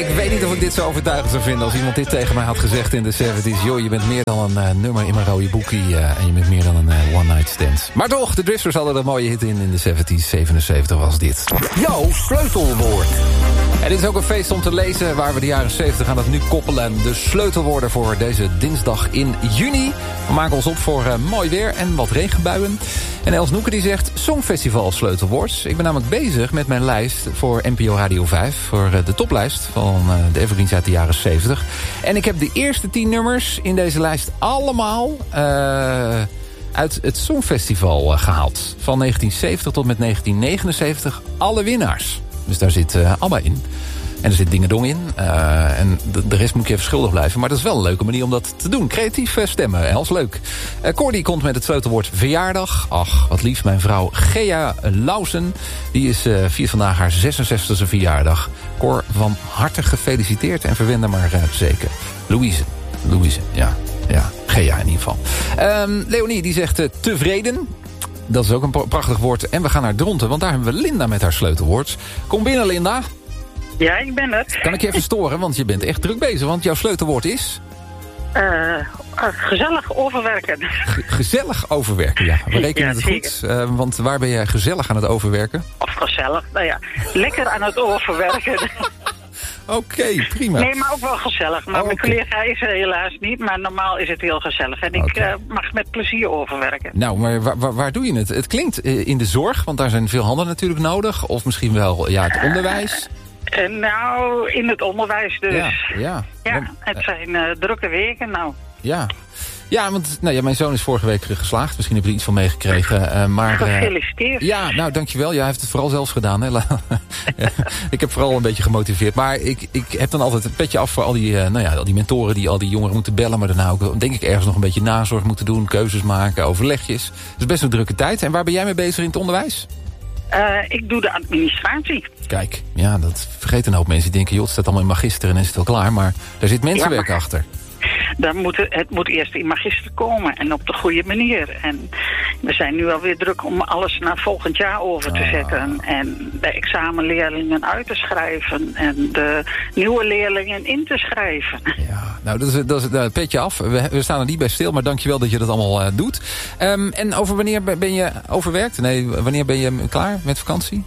Ik weet niet of ik dit zo overtuigend zou vinden als iemand dit tegen mij had gezegd in de 70's. Joh, je bent meer dan een nummer in mijn rode boekie en je bent meer dan een one night stand. Maar toch, de Drifters hadden er een mooie hit in de 70's. 77 was dit. Jouw sleutelwoord. En dit is ook een feest om te lezen waar we de jaren 70 aan het nu koppelen. De sleutelwoorden voor deze dinsdag in juni. We maken ons op voor mooi weer en wat regenbuien. En Els Noeke die zegt Songfestival sleutelwoord. Ik ben namelijk bezig met mijn lijst voor NPO Radio 5. Voor de toplijst van de evergreens uit de jaren 70. En ik heb de eerste 10 nummers in deze lijst allemaal uit het Songfestival gehaald. Van 1970 tot met 1979 alle winnaars. Dus daar zit ABBA in. En er zit Dingedong in. En de rest moet ik even schuldig blijven. Maar dat is wel een leuke manier om dat te doen. Creatief stemmen, Els, leuk. Cordy komt met het sleutelwoord verjaardag. Ach, wat lief. Mijn vrouw Gea Lausen. Die viert vandaag haar 66e verjaardag. Cor, van harte gefeliciteerd. En verwend maar zeker. Louise, ja. Gea in ieder geval. Leonie, die zegt tevreden. Dat is ook een prachtig woord. En we gaan naar Dronten, want daar hebben we Linda met haar sleutelwoord. Kom binnen, Linda. Ja, ik ben het. Kan ik je even storen, want je bent echt druk bezig. Want jouw sleutelwoord is? Gezellig overwerken. Gezellig overwerken, ja. We rekenen het goed. Want waar ben jij gezellig aan het overwerken? Of gezellig, nou ja. Lekker aan het overwerken. Oké, prima. Nee, maar ook wel gezellig. Maar mijn collega is er helaas niet. Maar normaal is het heel gezellig. En ik mag met plezier overwerken. Nou, maar waar doe je het? Het klinkt in de zorg, want daar zijn veel handen natuurlijk nodig. Of misschien wel het onderwijs. Nou, in het onderwijs dus. Ja, het zijn drukke weken nou. Ja, want mijn zoon is vorige week geslaagd. Misschien heb je er iets van meegekregen. Gefeliciteerd. Ja, nou, dankjewel. Jij heeft het vooral zelfs gedaan. Hè? Ik heb vooral een beetje gemotiveerd. Maar ik heb dan altijd een petje af voor al die mentoren die al die jongeren moeten bellen. Maar daarna ook, denk ik, ergens nog een beetje nazorg moeten doen. Keuzes maken, overlegjes. Het is best een drukke tijd. En waar ben jij mee bezig in het onderwijs? Ik doe de administratie. Kijk, ja, dat vergeten een hoop mensen. Die denken, joh, het staat allemaal in magister en is het al klaar. Maar daar zit mensenwerk achter. Het moet eerst in magister komen en op de goede manier. En we zijn nu alweer druk om alles naar volgend jaar over te zetten. En de examenleerlingen uit te schrijven. En de nieuwe leerlingen in te schrijven. Ja, nou, dat is een petje af. We staan er niet bij stil, maar dankjewel dat je dat allemaal doet. En over wanneer ben je overwerkt? Nee, wanneer ben je klaar met vakantie?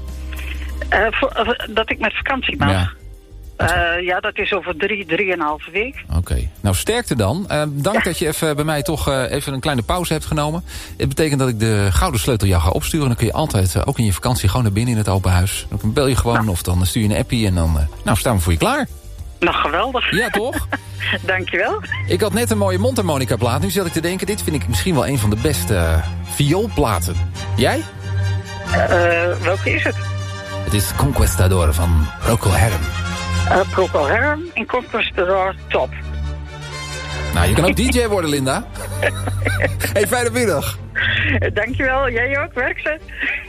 Dat ik met vakantie mag. Ja. Dat is over 3,5 week. Oké. Nou, sterkte dan. Dank dat je even bij mij toch even een kleine pauze hebt genomen. Het betekent dat ik de gouden sleutel jou ga opsturen. Dan kun je altijd, ook in je vakantie, gewoon naar binnen in het open huis. Dan bel je gewoon of dan stuur je een appie en dan staan we voor je klaar. Nou, geweldig. Ja, toch? Dankjewel. Ik had net een mooie mondharmonica plaat. Nu zat ik te denken, dit vind ik misschien wel een van de beste vioolplaten. Jij? Welke is het? Het is Conquistador van Procol Harum. Procol Harum en Conquistador, top. Nou, je kan ook DJ worden, Linda. Hey, fijne middag. Dankjewel, jij ook, werk ze.